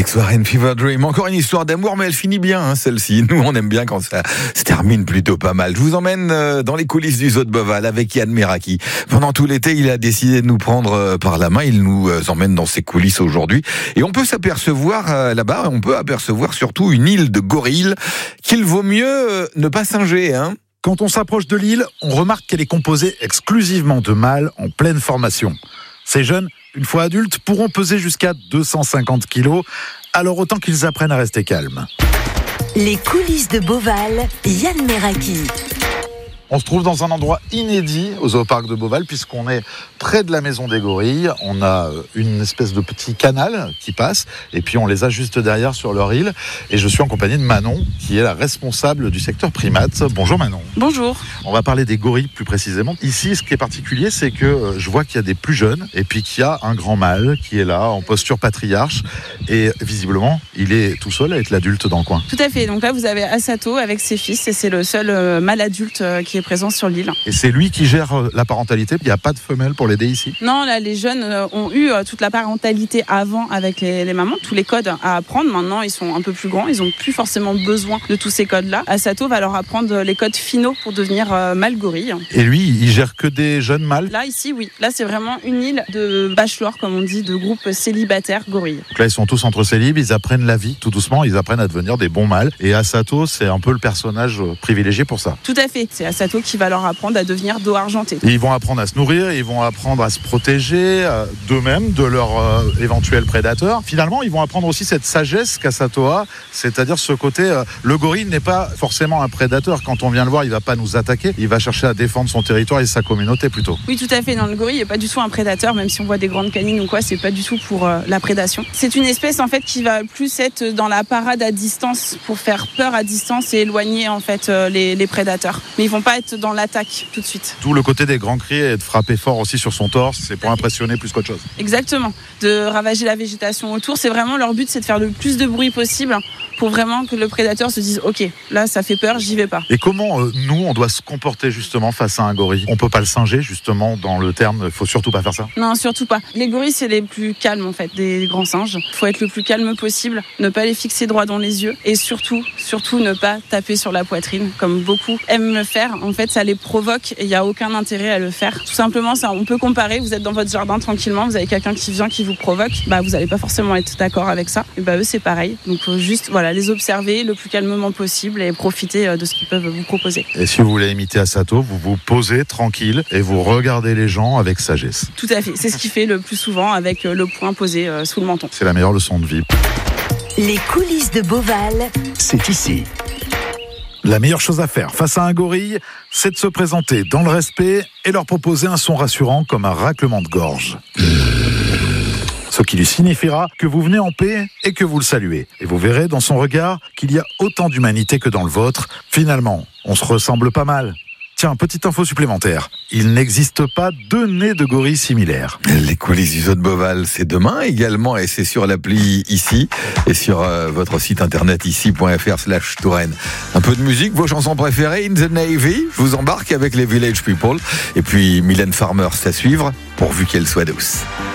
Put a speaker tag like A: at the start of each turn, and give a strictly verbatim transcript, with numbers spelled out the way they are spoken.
A: Alex Warren, Fever Dream. Encore une histoire d'amour, mais elle finit bien, hein, celle-ci. Nous, on aime bien quand ça se termine plutôt pas mal. Je vous emmène dans les coulisses du Zoo de Beauval avec Yann Meraki. Pendant tout l'été, il a décidé de nous prendre par la main. Il nous emmène dans ses coulisses aujourd'hui. Et on peut s'apercevoir là-bas, on peut apercevoir surtout une île de gorilles qu'il vaut mieux ne pas singer, hein.
B: Quand on s'approche de l'île, on remarque qu'elle est composée exclusivement de mâles en pleine formation. Ces jeunes, une fois adultes, pourront peser jusqu'à deux cent cinquante kilos, alors autant qu'ils apprennent à rester calmes.
C: Les coulisses de Beauval, Yann Meraki.
B: On se trouve dans un endroit inédit au Zooparc de Beauval puisqu'on est près de la maison des gorilles. On a une espèce de petit canal qui passe et puis on les a juste derrière sur leur île. Et je suis en compagnie de Manon qui est la responsable du secteur primates. Bonjour Manon.
D: Bonjour.
B: On va parler des gorilles plus précisément. Ici, ce qui est particulier, c'est que je vois qu'il y a des plus jeunes et puis qu'il y a un grand mâle qui est là en posture patriarche. Et visiblement, il est tout seul à être l'adulte dans le coin.
D: Tout à fait. Donc là, vous avez Asato avec ses fils et c'est le seul mâle adulte qui est présent sur l'île.
B: Et c'est lui qui gère la parentalité, il n'y a pas de femelle pour l'aider ici?
D: Non, là les jeunes ont eu toute la parentalité avant avec les, les mamans, tous les codes à apprendre. Maintenant ils sont un peu plus grands, ils n'ont plus forcément besoin de tous ces codes-là. Asato va leur apprendre les codes finaux pour devenir euh, mâle gorille.
B: Et lui, il gère que des jeunes mâles?
D: Là ici oui, là c'est vraiment une île de bachelor comme on dit, de groupe célibataire gorilles.
B: Donc là ils sont tous entre célibes, ils apprennent la vie tout doucement, ils apprennent à devenir des bons mâles. Et Asato c'est un peu le personnage privilégié pour ça.
D: Tout à fait, c'est Asato qui va leur apprendre à devenir dos argenté.
B: Et ils vont apprendre à se nourrir, ils vont apprendre à se protéger euh, d'eux-mêmes, de leurs euh, éventuels prédateurs. Finalement, ils vont apprendre aussi cette sagesse qu'Asato a, c'est-à-dire ce côté, euh, le gorille n'est pas forcément un prédateur. Quand on vient le voir, il va pas nous attaquer, il va chercher à défendre son territoire et sa communauté plutôt.
D: Oui, tout à fait. Non, le gorille n'est pas du tout un prédateur, même si on voit des grandes canines ou quoi, c'est pas du tout pour euh, la prédation. C'est une espèce en fait qui va plus être dans la parade à distance pour faire peur à distance et éloigner en fait euh, les, les prédateurs. Mais ils vont pas être dans l'attaque tout de suite.
B: Tout le côté des grands cris et de frapper fort aussi sur son torse, c'est pour impressionner plus qu'autre chose.
D: Exactement, de ravager la végétation autour, c'est vraiment leur but, c'est de faire le plus de bruit possible pour vraiment que le prédateur se dise ok, là ça fait peur, j'y vais pas.
B: Et comment euh, nous on doit se comporter justement face à un gorille? On peut pas le singer justement dans le terme, il faut surtout pas faire ça?
D: Non, surtout pas. Les gorilles c'est les plus calmes en fait des grands singes. Il faut être le plus calme possible, ne pas les fixer droit dans les yeux et surtout, surtout ne pas taper sur la poitrine comme beaucoup aiment le faire. En fait ça les provoque et il n'y a aucun intérêt à le faire. Tout simplement, ça, on peut comparer, vous êtes dans votre jardin tranquillement, vous avez quelqu'un qui vient, qui vous provoque, bah, vous n'allez pas forcément être d'accord avec ça. Et bah, eux, c'est pareil. Donc, faut juste voilà, les observer le plus calmement possible et profiter de ce qu'ils peuvent vous proposer.
B: Et si vous voulez imiter Asato, vous vous posez tranquille et vous regardez les gens avec sagesse.
D: Tout à fait. C'est ce qu'il fait le plus souvent avec le poing posé euh, sous le menton.
B: C'est la meilleure leçon de vie.
C: Les coulisses de Beauval,
B: c'est ici. La meilleure chose à faire face à un gorille, c'est de se présenter dans le respect et leur proposer un son rassurant comme un raclement de gorge. Ce qui lui signifiera que vous venez en paix et que vous le saluez. Et vous verrez dans son regard qu'il y a autant d'humanité que dans le vôtre. Finalement, on se ressemble pas mal. Tiens, petite info supplémentaire. Il n'existe pas deux nez de gorilles similaires.
A: Les coulisses du Zoo de Beauval, c'est demain également et c'est sur l'appli ici et sur euh, votre site internet ici.fr slash Touraine. Un peu de musique, vos chansons préférées, In the Navy, je vous embarque avec les Village People et puis Mylène Farmer, c'est à suivre pourvu qu'elle soit douce.